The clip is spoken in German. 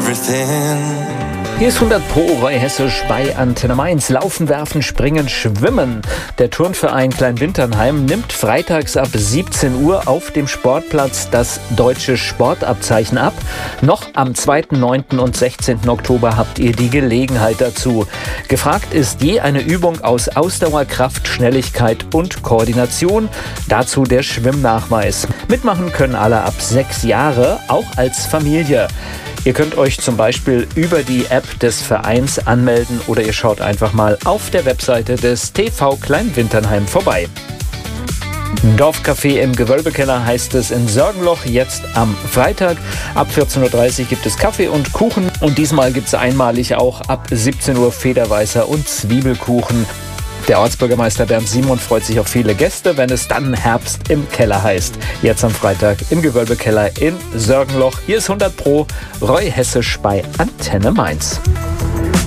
everything. Hier ist 100 Pro Roy Hessisch bei Antenne Mainz. Laufen, werfen, springen, schwimmen. Der Turnverein Kleinwinternheim nimmt freitags ab 17 Uhr auf dem Sportplatz das deutsche Sportabzeichen ab. Noch am 2., 9. und 16. Oktober habt ihr die Gelegenheit dazu. Gefragt ist je eine Übung aus Ausdauer, Kraft, Schnelligkeit und Koordination. Dazu der Schwimmnachweis. Mitmachen können alle ab 6 Jahre, auch als Familie. Ihr könnt euch zum Beispiel über die App des Vereins anmelden oder ihr schaut einfach mal auf der Webseite des TV Kleinwinternheim vorbei. Dorfcafé im Gewölbekeller heißt es in Sörgenloch jetzt am Freitag. Ab 14.30 Uhr gibt es Kaffee und Kuchen und diesmal gibt es einmalig auch ab 17 Uhr Federweißer und Zwiebelkuchen. Der Ortsbürgermeister Bernd Simon freut sich auf viele Gäste, wenn es dann Herbst im Keller heißt. Jetzt am Freitag im Gewölbekeller in Sörgenloch. Hier ist 100 Pro Roy Hessisch bei Antenne Mainz.